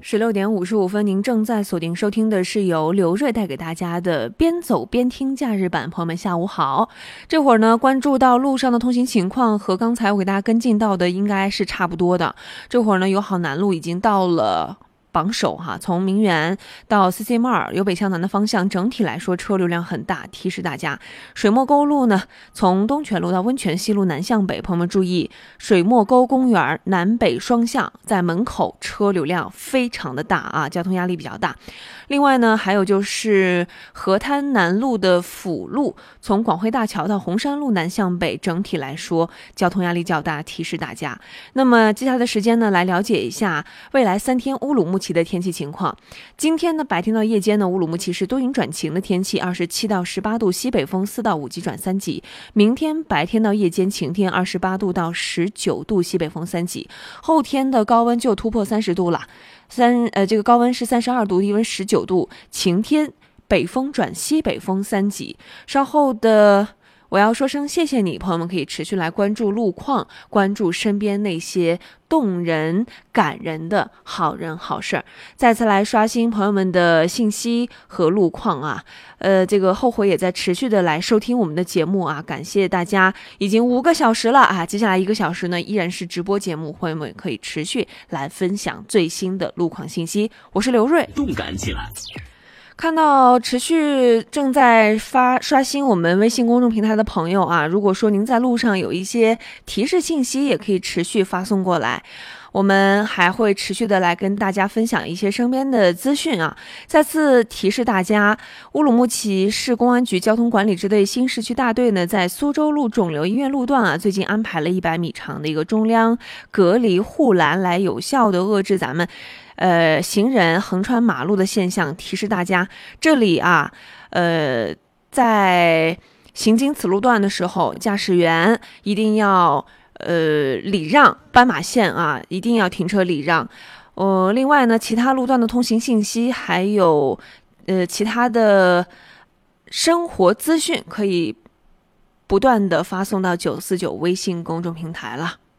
16点55分，您正在锁定收听的是由刘瑞带给大家的边走边听假日版。朋友们下午好，这会儿呢关注到路上的通行情况和刚才我给大家跟进到的应该是差不多的。这会儿呢友好南路已经到了榜首哈，从明园到 CC-MART 由北向南的方向，整体来说车流量很大，提示大家。水墨沟路呢，从东泉路到温泉西路南向北，朋友们注意，水墨沟公园南北双向在门口车流量非常的大啊，交通压力比较大。另外呢，还有就是河滩南路的辅路，从广汇大桥到红山路南向北，整体来说交通压力较大，提示大家。那么接下来的时间呢，来了解一下未来3天乌鲁木齐的天气情况。今天呢，白天到夜间呢，乌鲁木齐是多云转晴的天气，27到18度，西北风4到5级转3级。明天白天到夜间晴天，28度到19度，西北风3级。后天的高温就突破30度了。这个高温是32度，低温19度，晴天，北风转西北风3级。稍后的我要说声谢谢你，朋友们可以持续来关注路况，关注身边那些动人感人的好人好事儿。再次来刷新朋友们的信息和路况啊，这个后悔也在持续的来收听我们的节目啊，感谢大家，已经5个小时了啊，接下来1个小时呢依然是直播节目，朋友们可以持续来分享最新的路况信息。我是刘瑞， 动感起来。 看到持续正在刷新我们微信公众平台的朋友啊，如果说您在路上有一些提示信息，也可以持续发送过来，我们还会持续的来跟大家分享一些身边的资讯啊。再次提示大家，乌鲁木齐市公安局交通管理支队新市区大队呢，在苏州路肿瘤医院路段啊，最近安排了100米长的一个中央隔离护栏，来有效的遏制咱们行人横穿马路的现象。提示大家，这里啊，在行经此路段的时候，驾驶员一定要礼让斑马线啊，一定要停车礼让。另外呢，其他路段的通行信息还有其他的生活资讯，可以不断的发送到949微信公众平台了。